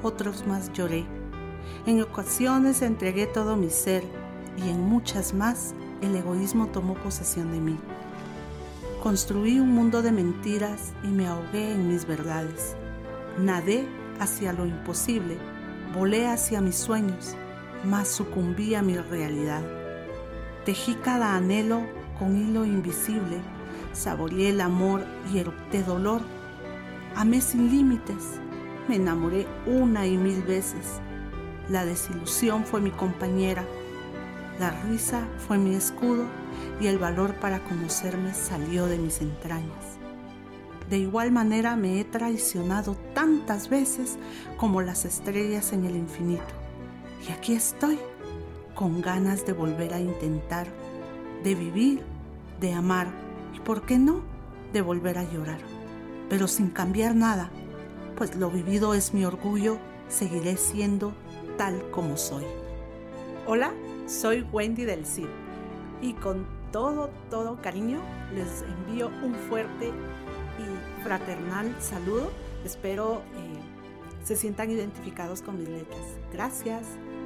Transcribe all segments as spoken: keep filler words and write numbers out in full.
otros más lloré. En ocasiones entregué todo mi ser y en muchas más el egoísmo tomó posesión de mí. Construí un mundo de mentiras y me ahogué en mis verdades. Nadé hacia lo imposible, volé hacia mis sueños, mas sucumbí a mi realidad. Tejí cada anhelo con hilo invisible, saboreé el amor y erupté dolor. Amé sin límites, me enamoré una y mil veces. La desilusión fue mi compañera, la risa fue mi escudo y el valor para conocerme salió de mis entrañas. De igual manera me he traicionado tantas veces como las estrellas en el infinito. Y aquí estoy, con ganas de volver a intentar, de vivir, de amar y, ¿por qué no?, de volver a llorar. Pero sin cambiar nada, pues lo vivido es mi orgullo, seguiré siendo tal como soy. Hola, soy Wendy del Cid y con todo, todo cariño les envío un fuerte y fraternal saludo. Espero eh, se sientan identificados con mis letras. Gracias.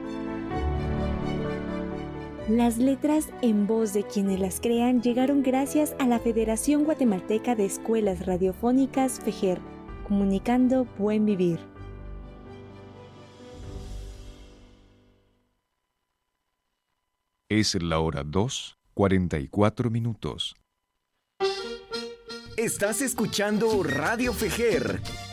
Las letras en voz de quienes las crean llegaron gracias a la Federación Guatemalteca de Escuelas Radiofónicas FEGER, comunicando buen vivir. Es la hora dos, cuarenta y cuatro minutos. Estás escuchando Radio FEGER